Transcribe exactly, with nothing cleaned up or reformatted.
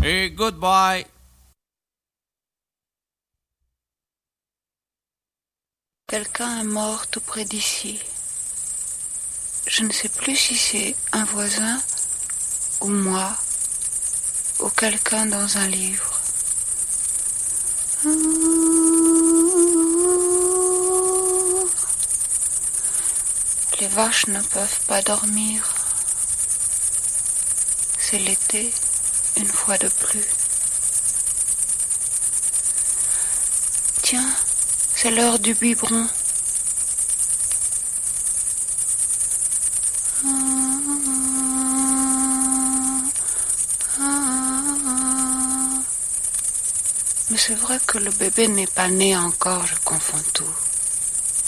Et goodbye. Quelqu'un est mort tout près d'ici. Je ne sais plus si c'est un voisin ou moi ou quelqu'un dans un livre. Les vaches ne peuvent pas dormir. C'est l'été, une fois de plus. Tiens, c'est l'heure du biberon. Mais c'est vrai que le bébé n'est pas né encore, je confonds tout.